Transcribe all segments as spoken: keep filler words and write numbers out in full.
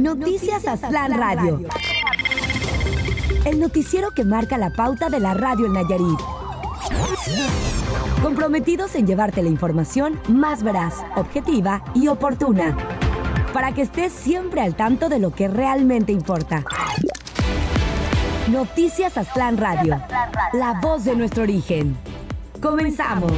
Noticias Aztlán Radio. El noticiero que marca la pauta de la radio en Nayarit. Comprometidos en llevarte la información más veraz, objetiva y oportuna, para que estés siempre al tanto de lo que realmente importa. Noticias Aztlán Radio, la voz de nuestro origen. Comenzamos.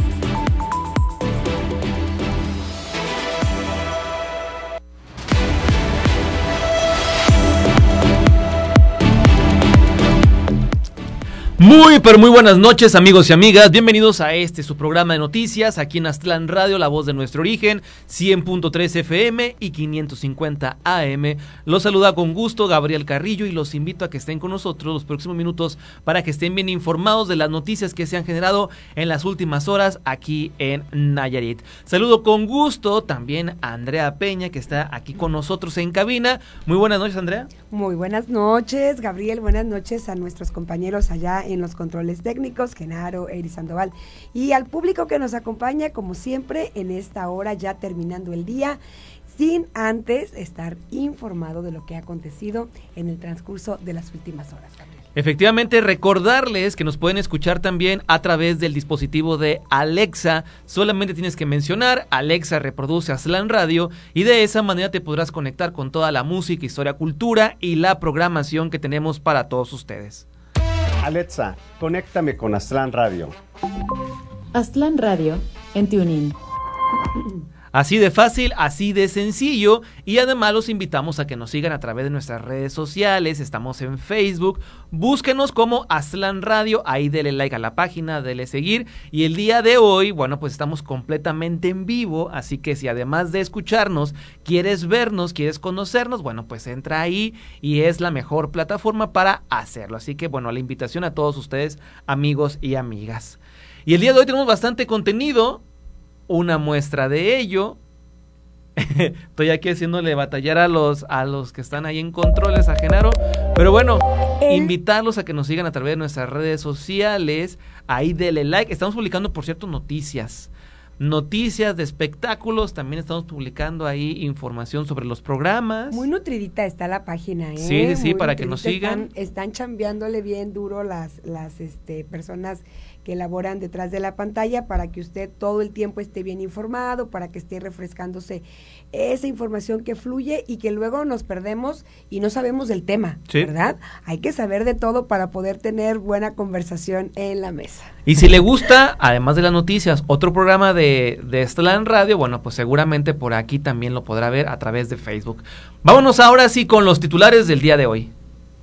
Muy, pero muy buenas noches, amigos y amigas. Bienvenidos a este, su programa de noticias, aquí en Aztlán Radio, la voz de nuestro origen, cien punto tres F M y quinientos cincuenta A M. Los saluda con gusto Gabriel Carrillo y los invito a que estén con nosotros los próximos minutos para que estén bien informados de las noticias que se han generado en las últimas horas aquí en Nayarit. Saludo con gusto también a Andrea Peña, que está aquí con nosotros en cabina. Muy buenas noches, Andrea. Muy buenas noches, Gabriel. Buenas noches a nuestros compañeros allá en los controles técnicos, Genaro, Eri Sandoval, y al público que nos acompaña, como siempre, en esta hora, ya terminando el día, sin antes estar informado de lo que ha acontecido en el transcurso de las últimas horas, Gabriel. Efectivamente, recordarles que nos pueden escuchar también a través del dispositivo de Alexa. Solamente tienes que mencionar Alexa reproduce Aztlán Radio y de esa manera te podrás conectar con toda la música, historia, cultura y la programación que tenemos para todos ustedes. Alexa, conéctame con Aztlán Radio. Aztlán Radio en TuneIn. Así de fácil, así de sencillo, y además los invitamos a que nos sigan a través de nuestras redes sociales. Estamos en Facebook, búsquenos como Aztlán Radio, ahí dele like a la página, dele seguir, y el día de hoy, bueno, pues estamos completamente en vivo, así que si además de escucharnos, quieres vernos, quieres conocernos, bueno, pues entra ahí y es la mejor plataforma para hacerlo, así que bueno, la invitación a todos ustedes, amigos y amigas. Y el día de hoy tenemos bastante contenido. Una muestra de ello. Estoy aquí haciéndole batallar a los a los que están ahí en controles, a Genaro. Pero bueno, ¿Eh? invitarlos a que nos sigan a través de nuestras redes sociales. Ahí denle like. Estamos publicando, por cierto, noticias. Noticias de espectáculos. También estamos publicando ahí información sobre los programas. Muy nutridita está la página, ¿eh? Sí, sí, sí, Muy para que nos sigan. Están, están chambeándole bien duro las, las este, personas que elaboran detrás de la pantalla para que usted todo el tiempo esté bien informado, para que esté refrescándose esa información que fluye y que luego nos perdemos y no sabemos del tema, sí, ¿verdad? Hay que saber de todo para poder tener buena conversación en la mesa. Y si le gusta, además de las noticias, otro programa de, de Aztlán Radio, bueno, pues seguramente por aquí también lo podrá ver a través de Facebook. Vámonos ahora sí con los titulares del día de hoy.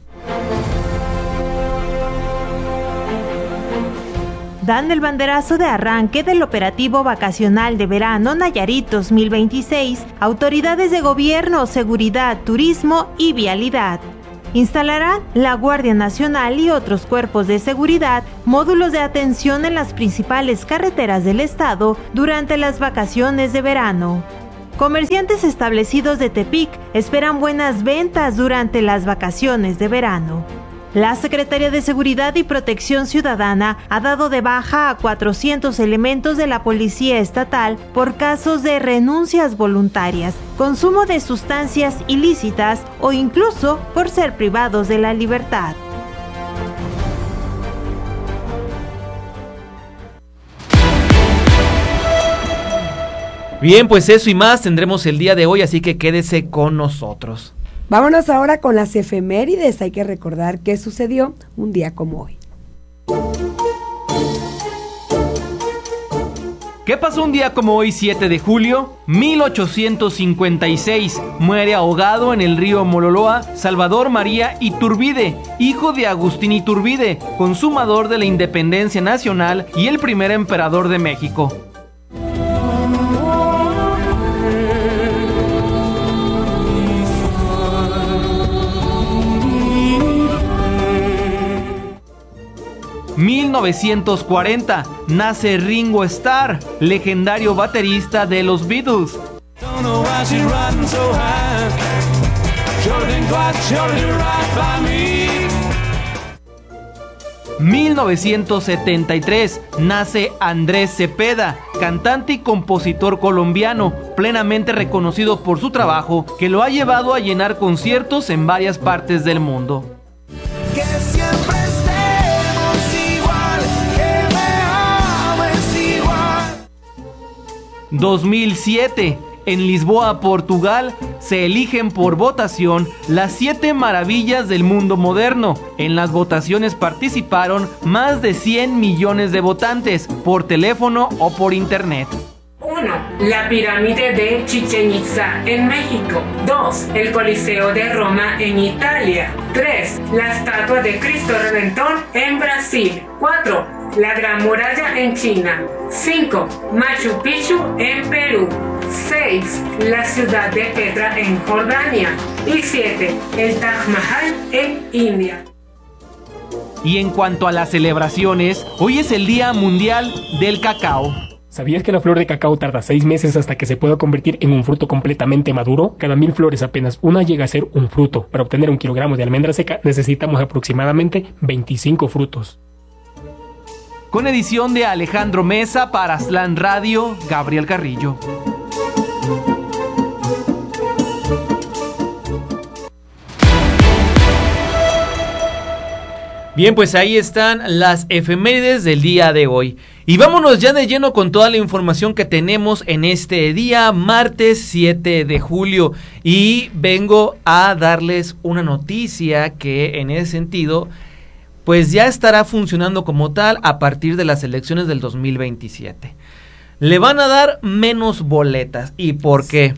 Dan el banderazo de arranque del operativo vacacional de verano Nayarit dos mil veintiséis, autoridades de gobierno, seguridad, turismo y vialidad. Instalarán la Guardia Nacional y otros cuerpos de seguridad módulos de atención en las principales carreteras del estado durante las vacaciones de verano. Comerciantes establecidos de Tepic esperan buenas ventas durante las vacaciones de verano. La Secretaría de Seguridad y Protección Ciudadana ha dado de baja a cuatrocientos elementos de la Policía Estatal por casos de renuncias voluntarias, consumo de sustancias ilícitas o incluso por ser privados de la libertad. Bien, pues eso y más tendremos el día de hoy, así que quédese con nosotros. Vámonos ahora con las efemérides. Hay que recordar qué sucedió un día como hoy. ¿Qué pasó un día como hoy, siete de julio? mil ochocientos cincuenta y seis. Muere ahogado en el río Mololoa Salvador María Iturbide, hijo de Agustín Iturbide, consumador de la independencia nacional y el primer emperador de México. mil novecientos cuarenta, nace Ringo Starr, legendario baterista de los Beatles. mil novecientos setenta y tres, nace Andrés Cepeda, cantante y compositor colombiano, plenamente reconocido por su trabajo, que lo ha llevado a llenar conciertos en varias partes del mundo. Que siempre estemos igual, que me ames igual. dos mil siete. En Lisboa, Portugal, se eligen por votación las siete maravillas del mundo moderno. En las votaciones participaron más de cien millones de votantes, por teléfono o por internet. uno. La pirámide de Chichén Itzá en México. dos. El Coliseo de Roma en Italia. tres. La estatua de Cristo Redentor en Brasil. cuatro. La Gran Muralla en China. cinco. Machu Picchu en Perú. seis. La ciudad de Petra en Jordania. Y siete. El Taj Mahal en India. Y en cuanto a las celebraciones, hoy es el Día Mundial del Cacao. ¿Sabías que la flor de cacao tarda seis meses hasta que se pueda convertir en un fruto completamente maduro? Cada mil flores apenas una llega a ser un fruto. Para obtener un kilogramo de almendra seca necesitamos aproximadamente veinticinco frutos. Con edición de Alejandro Mesa para Aztlán Radio, Gabriel Carrillo. Bien, pues ahí están las efemérides del día de hoy. Y vámonos ya de lleno con toda la información que tenemos en este día, martes siete de julio. Y vengo a darles una noticia que en ese sentido, pues ya estará funcionando como tal a partir de las elecciones del dos mil veintisiete. Le van a dar menos boletas. ¿Y por qué?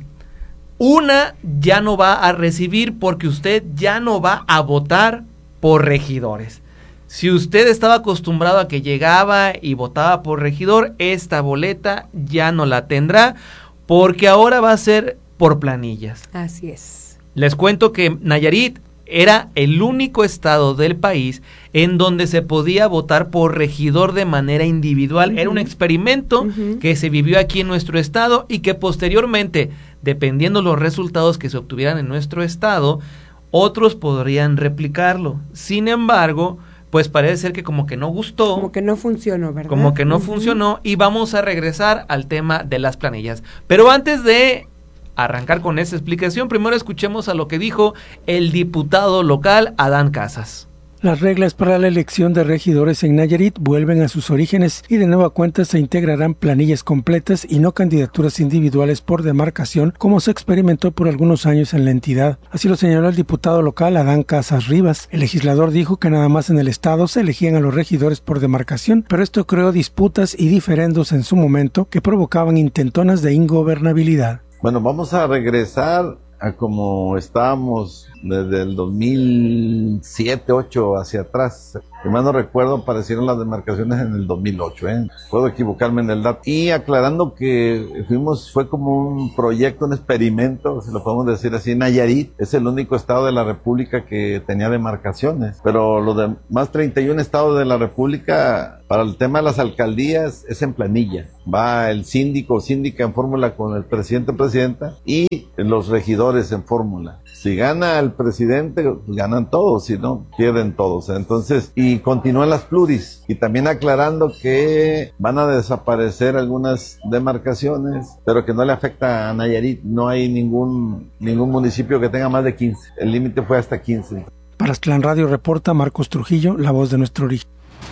Una ya no va a recibir porque usted ya no va a votar por regidores. Si usted estaba acostumbrado a que llegaba y votaba por regidor, esta boleta ya no la tendrá porque ahora va a ser por planillas. Así es. Les cuento que Nayarit era el único estado del país en donde se podía votar por regidor de manera individual. Uh-huh. Era un experimento uh-huh. que se vivió aquí en nuestro estado y que posteriormente, dependiendo los resultados que se obtuvieran en nuestro estado, otros podrían replicarlo. Sin embargo, pues parece ser que como que no gustó. Como que no funcionó, ¿verdad? Como que no uh-huh. funcionó y vamos a regresar al tema de las planillas. Pero antes de arrancar con esa explicación, primero escuchemos a lo que dijo el diputado local Adán Casas. Las reglas para la elección de regidores en Nayarit vuelven a sus orígenes y de nueva cuenta se integrarán planillas completas y no candidaturas individuales por demarcación como se experimentó por algunos años en la entidad. Así lo señaló el diputado local Adán Casas Rivas. El legislador dijo que nada más en el estado se elegían a los regidores por demarcación, pero esto creó disputas y diferendos en su momento que provocaban intentonas de ingobernabilidad. Bueno, vamos a regresar a como estábamos desde el dos mil siete, ocho hacia atrás. Si mal no recuerdo, aparecieron las demarcaciones en el dos mil ocho, ¿eh? Puedo equivocarme en el dato. Y aclarando que fuimos, fue como un proyecto, un experimento, si lo podemos decir así. Nayarit es el único estado de la República que tenía demarcaciones, pero los demás treinta y uno estados de la República, para el tema de las alcaldías, es en planilla. Va el síndico o síndica en fórmula con el presidente o presidenta y los regidores en fórmula. Si gana el presidente, pues ganan todos, si no, pierden todos. Entonces, y continúan las pluris. Y también aclarando que van a desaparecer algunas demarcaciones, pero que no le afecta a Nayarit. No hay ningún, ningún municipio que tenga más de quince. El límite fue hasta quince. Para Aztlán Radio reporta Marcos Trujillo, la voz de nuestro origen.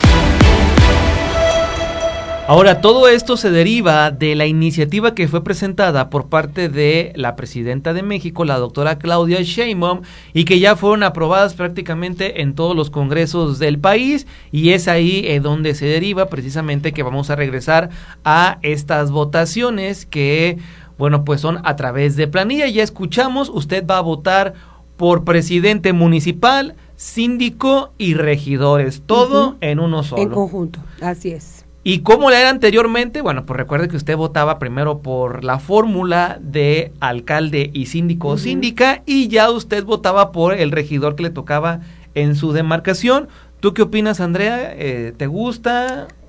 Ahora, todo esto se deriva de la iniciativa que fue presentada por parte de la presidenta de México, la doctora Claudia Sheinbaum, y que ya fueron aprobadas prácticamente en todos los congresos del país, y es ahí eh, donde se deriva precisamente que vamos a regresar a estas votaciones que, bueno, pues son a través de planilla. Ya escuchamos, usted va a votar por presidente municipal, síndico y regidores, todo uh-huh. en uno solo. En conjunto, así es. ¿Y cómo le era anteriormente? Bueno, pues recuerde que usted votaba primero por la fórmula de alcalde y síndico uh-huh. o síndica, y ya usted votaba por el regidor que le tocaba en su demarcación. ¿Tú qué opinas, Andrea? Eh, ¿Te gusta?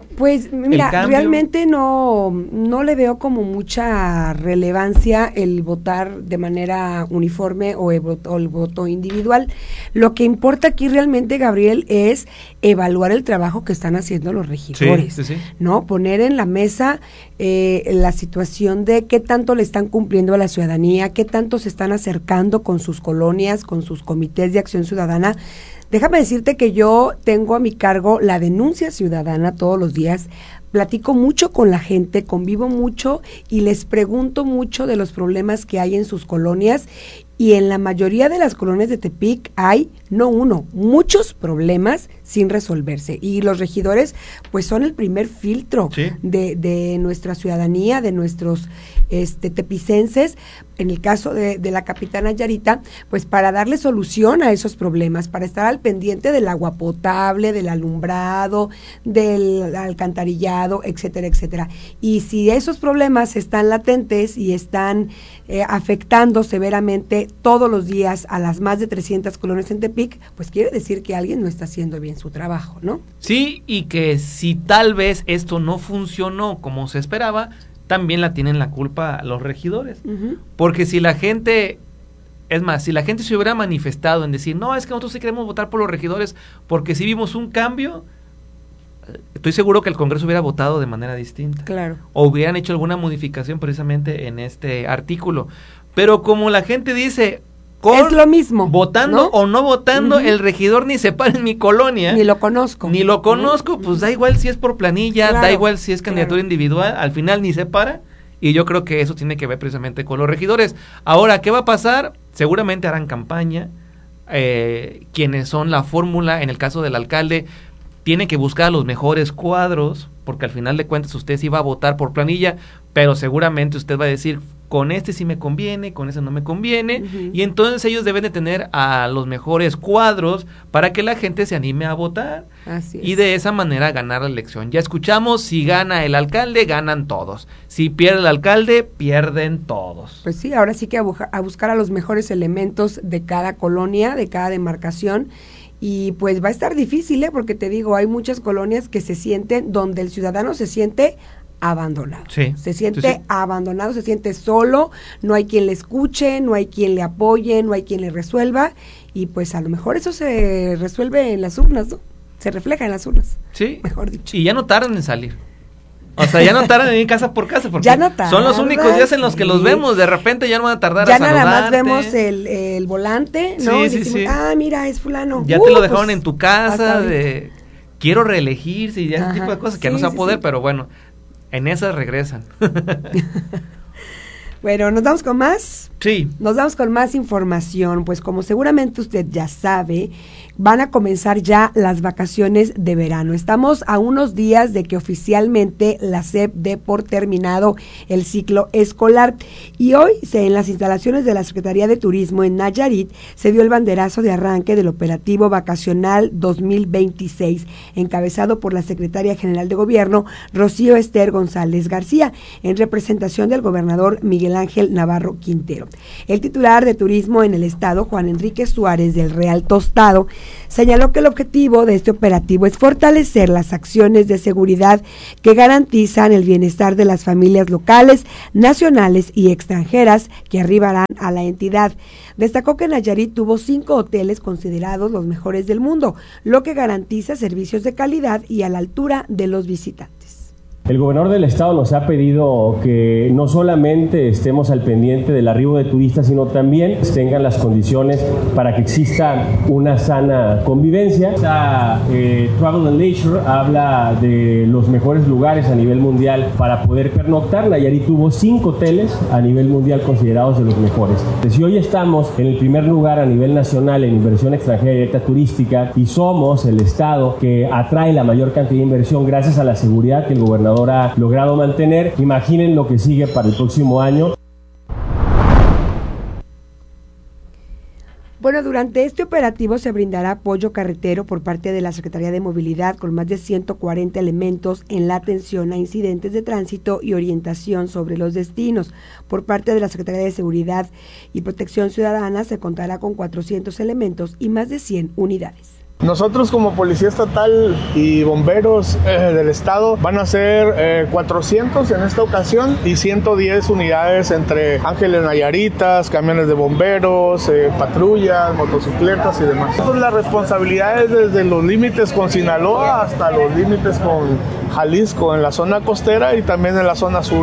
Pues mira, realmente no, no le veo como mucha relevancia el votar de manera uniforme o el, voto, o el voto individual. Lo que importa aquí realmente, Gabriel, es evaluar el trabajo que están haciendo los regidores, sí, sí, sí. ¿no? Poner en la mesa eh, la situación de qué tanto le están cumpliendo a la ciudadanía, qué tanto se están acercando con sus colonias, con sus comités de acción ciudadana. Déjame decirte que yo tengo a mi cargo la denuncia ciudadana todos los días, platico mucho con la gente, convivo mucho y les pregunto mucho de los problemas que hay en sus colonias, y en la mayoría de las colonias de Tepic hay, no uno, muchos problemas sin resolverse, y los regidores pues son el primer filtro sí. de, de nuestra ciudadanía, de nuestros este tepicenses, en el caso de, de la capitana Yarita, pues para darle solución a esos problemas, para estar al pendiente del agua potable, del alumbrado, del alcantarillado, etcétera, etcétera. Y si esos problemas están latentes y están eh, afectando severamente todos los días a las más de trescientas colonias en Tepic, pues quiere decir que alguien no está haciendo bien su trabajo, ¿no? Sí, y que si tal vez esto no funcionó como se esperaba, también la tienen la culpa los regidores. Uh-huh. Porque si la gente, es más, si la gente se hubiera manifestado en decir, no, es que nosotros sí queremos votar por los regidores porque si vimos un cambio, estoy seguro que el Congreso hubiera votado de manera distinta. Claro. O hubieran hecho alguna modificación precisamente en este artículo. Pero como la gente dice, con, es lo mismo, votando ¿no? o no votando, uh-huh. el regidor ni se para en mi colonia. Ni lo conozco. Ni lo conozco, uh-huh. pues da igual si es por planilla, claro, da igual si es candidatura claro. individual, al final ni se para. Y yo creo que eso tiene que ver precisamente con los regidores. Ahora, ¿qué va a pasar? Seguramente harán campaña. Eh, quienes son la fórmula, en el caso del alcalde, tiene que buscar los mejores cuadros, porque al final de cuentas usted sí va a votar por planilla, pero seguramente usted va a decir, con este sí me conviene, con ese no me conviene, uh-huh. y entonces ellos deben de tener a los mejores cuadros para que la gente se anime a votar. Así es. Y de esa manera ganar la elección. Ya escuchamos, si gana el alcalde, ganan todos. Si pierde el alcalde, pierden todos. Pues sí, ahora sí que a, bu- a buscar a los mejores elementos de cada colonia, de cada demarcación. Y pues va a estar difícil, ¿eh? Porque te digo, hay muchas colonias que se sienten, donde el ciudadano se siente abandonado, sí, se siente sí, sí. abandonado, se siente solo, no hay quien le escuche, no hay quien le apoye, no hay quien le resuelva, y pues a lo mejor eso se resuelve en las urnas, ¿no? Se refleja en las urnas, sí, mejor dicho. Y ya no tardan en salir. O sea, ya no tardan en ir casa por casa, porque ya no tardan, son los únicos días en los que sí. los vemos, de repente ya no van a tardar ya a saludarte. Ya nada más vemos el, el volante, ¿no? Sí, y sí, decimos, sí. ah, mira, es fulano. Ya uh, te lo dejaron pues, en tu casa, de quiero reelegirse y ese Ajá, tipo de cosas, que sí, no se va a poder, sí. pero bueno, en esas regresan. Bueno, ¿nos vamos con más? Sí. Nos vamos con más información, pues como seguramente usted ya sabe, van a comenzar ya las vacaciones de verano. Estamos a unos días de que oficialmente la S E P dé por terminado el ciclo escolar, y hoy se, en las instalaciones de la Secretaría de Turismo en Nayarit se dio el banderazo de arranque del operativo vacacional dos mil veintiséis, encabezado por la Secretaria General de Gobierno, Rocío Ester González García, en representación del gobernador Miguel Ángel Navarro Quintero. El titular de Turismo en el Estado, Juan Enrique Suárez del Real Tostado, señaló que el objetivo de este operativo es fortalecer las acciones de seguridad que garantizan el bienestar de las familias locales, nacionales y extranjeras que arribarán a la entidad. Destacó que Nayarit tuvo cinco hoteles considerados los mejores del mundo, lo que garantiza servicios de calidad y a la altura de los visitantes. El gobernador del estado nos ha pedido que no solamente estemos al pendiente del arribo de turistas, sino también tengan las condiciones para que exista una sana convivencia. Esta, eh, Travel and Leisure habla de los mejores lugares a nivel mundial para poder pernoctar. Nayarit tuvo cinco hoteles a nivel mundial considerados de los mejores. Si hoy estamos en el primer lugar a nivel nacional en inversión extranjera directa turística y somos el estado que atrae la mayor cantidad de inversión gracias a la seguridad que el gobernador ha logrado mantener, imaginen lo que sigue para el próximo año. Bueno, durante este operativo se brindará apoyo carretero por parte de la Secretaría de Movilidad con más de ciento cuarenta elementos en la atención a incidentes de tránsito y orientación sobre los destinos. Por parte de la Secretaría de Seguridad y Protección Ciudadana se contará con cuatrocientos elementos y más de cien unidades. Nosotros como Policía Estatal y bomberos eh, del estado van a ser eh, cuatrocientos en esta ocasión y ciento diez unidades entre Ángeles Nayaritas, camiones de bomberos, eh, patrullas, motocicletas y demás. Entonces, la responsabilidad es desde los límites con Sinaloa hasta los límites con Jalisco en la zona costera y también en la zona sur.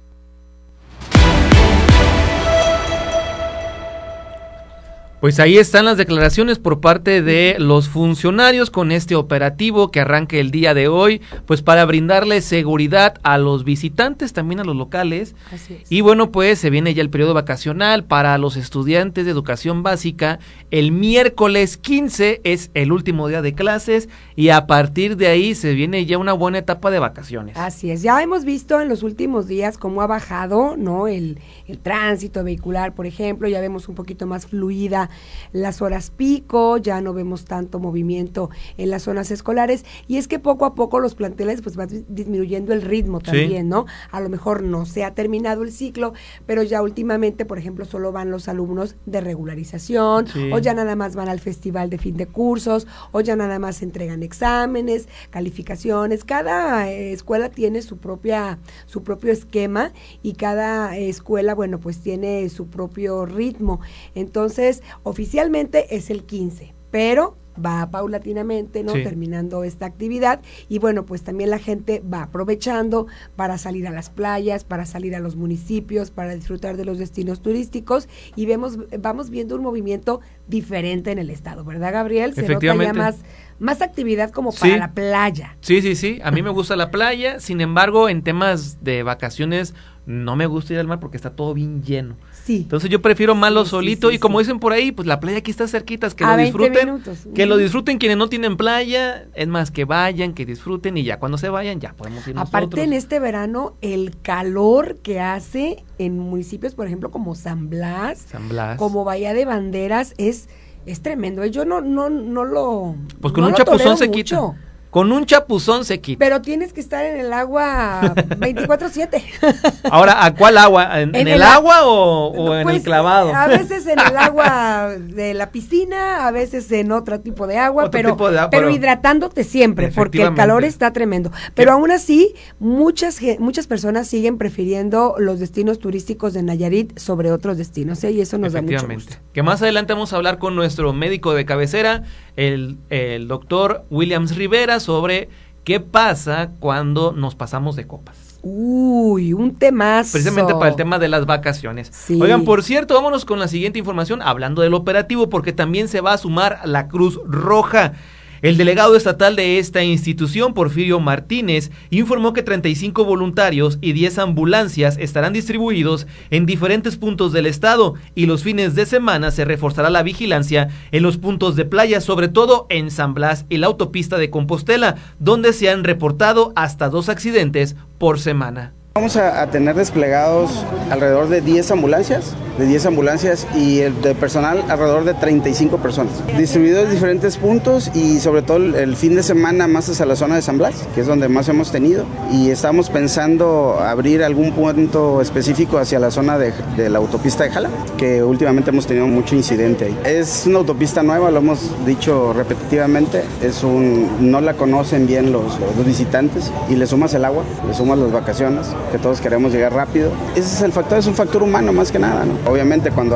Pues ahí están las declaraciones por parte de los funcionarios con este operativo que arranca el día de hoy, pues para brindarle seguridad a los visitantes, también a los locales. Así es. Y bueno, pues se viene ya el periodo vacacional para los estudiantes de educación básica. El miércoles quince es el último día de clases y a partir de ahí se viene ya una buena etapa de vacaciones. Así es, ya hemos visto en los últimos días cómo ha bajado, ¿no? El, el tránsito vehicular, por ejemplo, ya vemos un poquito más fluida las horas pico, ya no vemos tanto movimiento en las zonas escolares, y es que poco a poco los planteles pues van disminuyendo el ritmo también, sí, ¿no? A lo mejor no se ha terminado el ciclo, pero ya últimamente, por ejemplo, solo van los alumnos de regularización, sí, o ya nada más van al festival de fin de cursos, o ya nada más entregan exámenes, calificaciones. Cada eh, escuela tiene su propia, su propio esquema, y cada eh, escuela, bueno, pues tiene su propio ritmo. Entonces, oficialmente es el quince, pero va paulatinamente, ¿no? Sí. Terminando esta actividad, y bueno, pues también la gente va aprovechando para salir a las playas, para salir a los municipios, para disfrutar de los destinos turísticos, y vemos, vamos viendo un movimiento diferente en el estado, ¿verdad, Gabriel? Se nota ya más, más actividad como para sí. la playa. Sí, sí, sí, a mí me gusta la playa, sin embargo, en temas de vacaciones no me gusta ir al mar porque está todo bien lleno. Sí. Entonces yo prefiero más lo sí, solito, sí, sí, y como sí. dicen por ahí, pues la playa aquí está cerquita, que a lo veinte disfruten, minutos. que lo disfruten quienes no tienen playa, es más, que vayan, que disfruten, y ya cuando se vayan ya podemos ir nosotros. Aparte, en este verano, el calor que hace en municipios, por ejemplo, como San Blas, San Blas. como Bahía de Banderas, es es tremendo. Yo no no no lo Pues con no un chapuzón se quita. Con un chapuzón se quita. Pero tienes que estar en el agua veinticuatro siete. Ahora, ¿a cuál agua? ¿En, ¿En, en el, el agua o, o pues, en el clavado? A veces en el agua de la piscina, a veces en otro tipo de agua, pero, tipo de agua, pero, pero hidratándote siempre, porque el calor está tremendo. Pero aún así, muchas muchas personas siguen prefiriendo los destinos turísticos de Nayarit sobre otros destinos, ¿eh? Y eso nos da mucho gusto. Que más adelante vamos a hablar con nuestro médico de cabecera, el, el doctor Williams Rivera, sobre qué pasa cuando nos pasamos de copas. Uy, un temazo. Precisamente para el tema de las vacaciones. Sí. Oigan, por cierto, vámonos con la siguiente información, hablando del operativo, porque también se va a sumar la Cruz Roja. El delegado estatal de esta institución, Porfirio Martínez, informó que treinta y cinco voluntarios y diez ambulancias estarán distribuidos en diferentes puntos del estado, y los fines de semana se reforzará la vigilancia en los puntos de playa, sobre todo en San Blas y la autopista de Compostela, donde se han reportado hasta dos accidentes por semana. Vamos a, a tener desplegados alrededor de diez ambulancias, de diez ambulancias y el de personal alrededor de treinta y cinco personas, distribuidos en diferentes puntos, y sobre todo el, el fin de semana más hacia la zona de San Blas, que es donde más hemos tenido, y estamos pensando abrir algún punto específico hacia la zona de, de la autopista de Jala, que últimamente hemos tenido mucho incidente ahí. Es una autopista nueva, lo hemos dicho repetitivamente, es un, no la conocen bien los, los visitantes, y le sumas el agua, le sumas las vacaciones, que todos queremos llegar rápido. Ese es el factor, es un factor humano más que nada, ¿no? Obviamente cuando